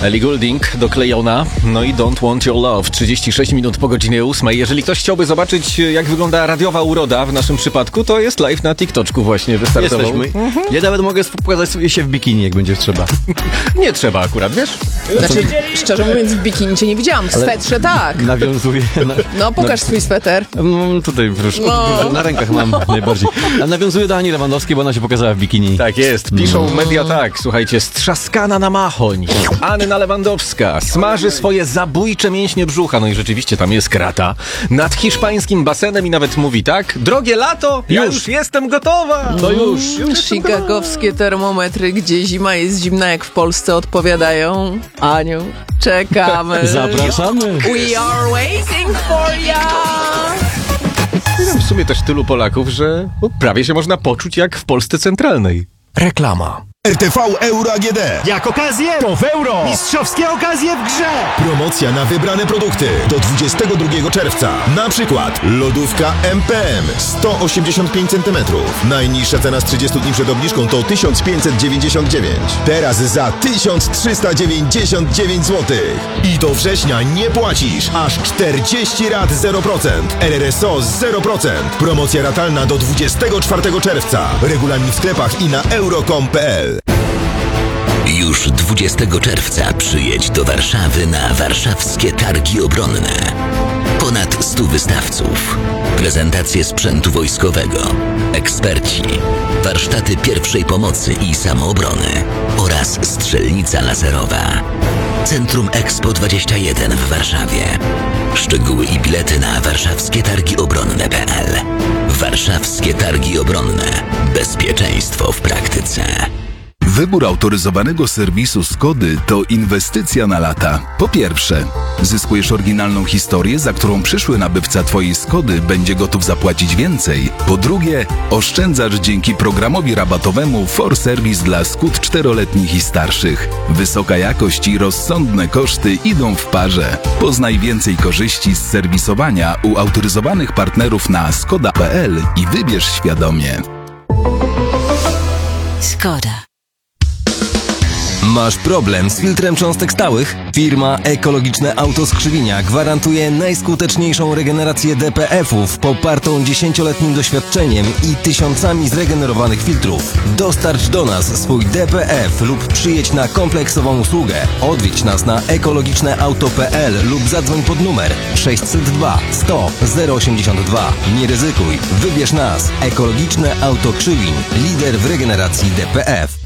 Ellie Goulding doklejona, no i Don't Want Your Love, 36 minut po godzinie 8. Jeżeli ktoś chciałby zobaczyć, jak wygląda radiowa uroda w naszym przypadku, to jest live na TikToku właśnie wystartował. Jesteśmy. Ja nawet mogę pokazać sobie się w bikini, jak będzie trzeba. Nie trzeba akurat, wiesz? Znaczy, szczerze mówiąc, w bikini cię nie widziałam, w swetrze tak. Nawiązuję... No, pokaż swój sweter. Tutaj proszę, No. na rękach mam najbardziej. A nawiązuję do Ani Lewandowskiej, bo ona się pokazała w bikini. Tak jest, piszą media tak, słuchajcie, strzaskana na machoń. Anna Lewandowska smaży swoje zabójcze mięśnie brzucha, no i rzeczywiście tam jest krata, nad hiszpańskim basenem i nawet mówi tak: drogie lato, ja już jestem gotowa. To już. Chicagowskie termometry, gdzie zima jest zimna jak w Polsce, odpowiadają: Aniu, czekamy. Zapraszamy. We are waiting for ya. W sumie też tylu Polaków, że prawie się można poczuć jak w Polsce centralnej. Reklama. RTV Euro AGD. Jak okazję, to w euro. Mistrzowskie okazje w grze. Promocja na wybrane produkty do 22 czerwca. Na przykład lodówka MPM 185 cm. Najniższa cena z 30 dni przed obniżką to 1599. Teraz za 1399 zł. I do września nie płacisz. Aż 40 rat 0%. RRSO 0%. Promocja ratalna do 24 czerwca. Regulamin w sklepach i na euro.com.pl. Już 20 czerwca przyjedź do Warszawy na warszawskie targi obronne. Ponad 100 wystawców, prezentacje sprzętu wojskowego, eksperci, warsztaty pierwszej pomocy i samoobrony oraz strzelnica laserowa. Centrum Expo 21 w Warszawie. Szczegóły i bilety na warszawskietargiobronne.pl. Warszawskie Targi Obronne. Bezpieczeństwo w praktyce. Wybór autoryzowanego serwisu Skody to inwestycja na lata. Po pierwsze, zyskujesz oryginalną historię, za którą przyszły nabywca Twojej Skody będzie gotów zapłacić więcej. Po drugie, oszczędzasz dzięki programowi rabatowemu For Service dla Skód 4-letnich i starszych. Wysoka jakość i rozsądne koszty idą w parze. Poznaj więcej korzyści z serwisowania u autoryzowanych partnerów na skoda.pl i wybierz świadomie. Skoda. Masz problem z filtrem cząstek stałych? Firma Ekologiczne Auto Skrzywinia gwarantuje najskuteczniejszą regenerację DPF-ów popartą 10-letnim doświadczeniem i tysiącami zregenerowanych filtrów. Dostarcz do nas swój DPF lub przyjedź na kompleksową usługę. Odwiedź nas na ekologiczneauto.pl lub zadzwoń pod numer 602 100 082. Nie ryzykuj, wybierz nas. Ekologiczne Auto Krzywiń, lider w regeneracji DPF.